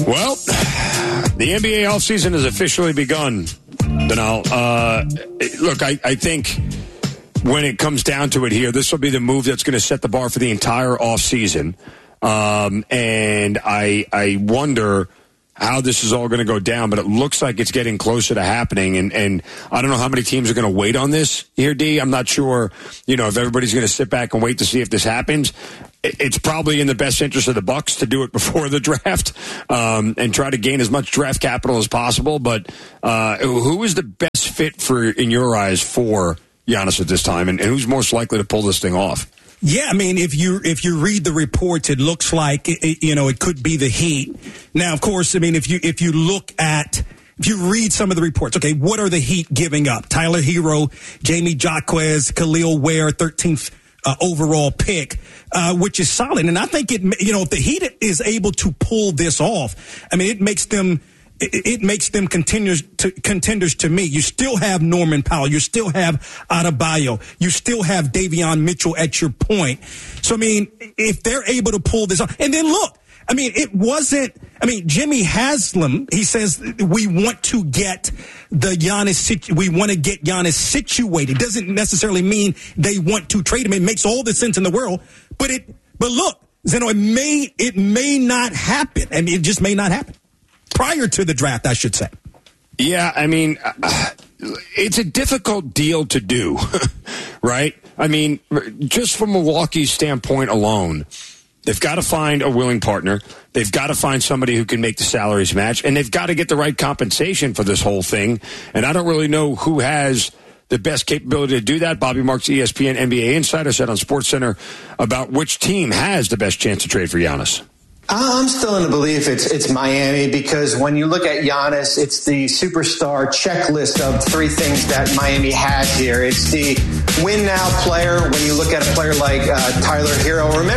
Well, the NBA offseason has officially begun, Donal. Look, I think when it comes down to it here, this will be the move that's going to set the bar for the entire offseason. And I wonder how this is all going to go down, but it looks like it's getting closer to happening. And I don't know how many teams are going to wait on this here, D. I'm not sure, if everybody's going to sit back and wait to see if this happens. It's probably in the best interest of the Bucks to do it before the draft and try to gain as much draft capital as possible. But who is the best fit in your eyes for Giannis at this time, and who's most likely to pull this thing off? Yeah, I mean, if you read the reports, it looks like it could be the Heat. Now, of course, I mean, if you read some of the reports, okay, what are the Heat giving up? Tyler Hero, Jamie Jaquez, Khalil Ware, 13th overall pick, which is solid. And I think if the Heat is able to pull this off, I mean, it makes them contenders to me. You still have Norman Powell. You still have Adebayo. You still have Davion Mitchell at your point. So, I mean, if they're able to pull this off, and then look, I mean, Jimmy Haslam, he says we want to get Giannis situated. Doesn't necessarily mean they want to trade him. It makes all the sense in the world. But look, Zeno, it may not happen. I mean, it just may not happen. Prior to the draft, I should say. Yeah, I mean, it's a difficult deal to do, right? I mean, just from Milwaukee's standpoint alone, they've got to find a willing partner. They've got to find somebody who can make the salaries match, and they've got to get the right compensation for this whole thing. And I don't really know who has the best capability to do that. Bobby Marks, ESPN NBA insider, said on SportsCenter about which team has the best chance to trade for Giannis. I'm still in the belief it's Miami, because when you look at Giannis, it's the superstar checklist of three things that Miami has here. It's the win now player. When you look at a player like Tyler Hero, remember,